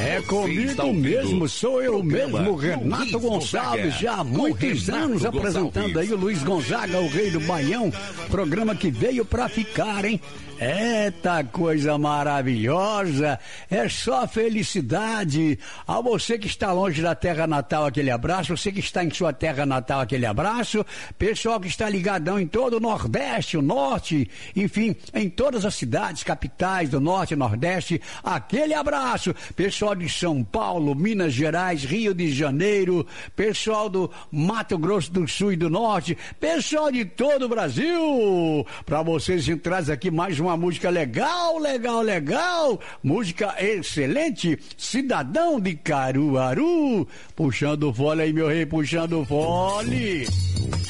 É comigo mesmo, sou eu mesmo, Renato Gonçalves, já há muitos anos apresentando aí o Luiz Gonzaga, o Rei do Baião, programa que veio pra ficar, hein? Eita coisa maravilhosa, é só felicidade. A você que está longe da terra natal, aquele abraço. Você que está em sua terra natal, aquele abraço. Pessoal que está ligadão em todo o Nordeste, o Norte, enfim, em todas as cidades, capitais do Norte e Nordeste, aquele abraço. Pessoal de São Paulo, Minas Gerais, Rio de Janeiro, pessoal do Mato Grosso do Sul e do Norte, pessoal de todo o Brasil. Para vocês entrar aqui mais uma música legal, música excelente, Cidadão de Caruaru, puxando o fole aí, meu rei, puxando o fole.